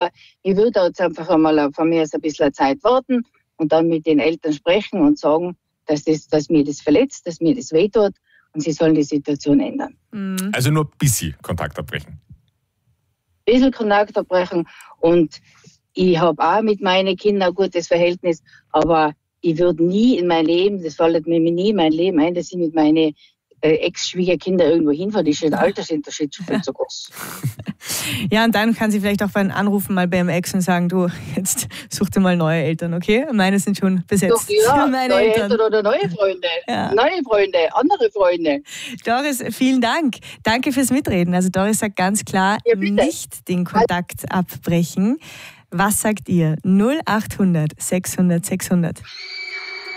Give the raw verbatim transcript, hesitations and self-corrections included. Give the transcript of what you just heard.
Aber ich würde jetzt einfach einmal von mir aus ein bisschen Zeit warten und dann mit den Eltern sprechen und sagen, dass, das, dass mir das verletzt, dass mir das wehtut und sie sollen die Situation ändern. Mhm. Also nur ein bisschen Kontakt abbrechen. Ein bisschen Kontakt abbrechen und ich habe auch mit meinen Kindern ein gutes Verhältnis, aber ich würde nie in mein Leben, das fällt mir nie in mein Leben ein, dass ich mit meinen äh, Ex-Schwiegerkinder irgendwo hinfahre. Das ist der Altersunterschied schon viel zu groß. Ja, und dann kann sie vielleicht auch einen anrufen mal beim Ex und sagen, du, jetzt such dir mal neue Eltern, okay? Meine sind schon besetzt. Doch, ja, Meine neue Eltern. Eltern oder neue Freunde. Ja. Neue Freunde, andere Freunde. Doris, vielen Dank. Danke fürs Mitreden. Also Doris sagt ganz klar, ja, nicht den Kontakt abbrechen. Was sagt ihr? null acht hundert sechshundert sechshundert.